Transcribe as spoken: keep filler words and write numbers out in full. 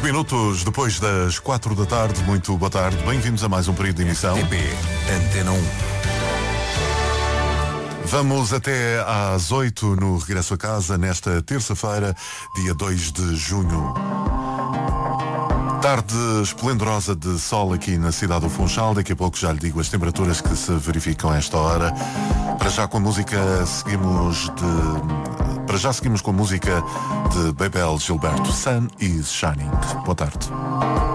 minutos depois das quatro da tarde, muito boa tarde, bem-vindos a mais um período de emissão. T P, Antena um. Vamos até às oito no regresso a casa, nesta terça-feira, dia dois de junho. Tarde esplendorosa de sol aqui na cidade do Funchal. Daqui a pouco já lhe digo as temperaturas que se verificam a esta hora. Para já com a música seguimos de... Para já seguimos com a música de Bebel Gilberto, Sun is Shining. Boa tarde.